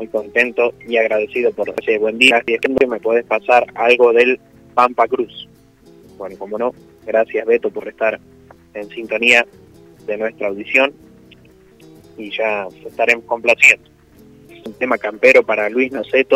contento y agradecido por ese buen día. Y siempre me podés pasar algo del Pampa Cruz. Bueno, como no, gracias Beto por estar en sintonía de nuestra audición y ya estaremos complaciendo. Un tema campero para Luis Noceto.